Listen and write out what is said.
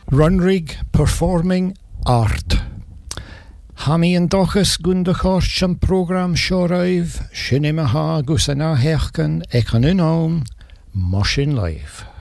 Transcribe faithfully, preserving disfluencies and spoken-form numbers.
Runrig Performing Art. Hami an dochas gunda chorch an program Shoraiv, Shinnimaha Gusana Herken, Ekanunam, Moshin Live.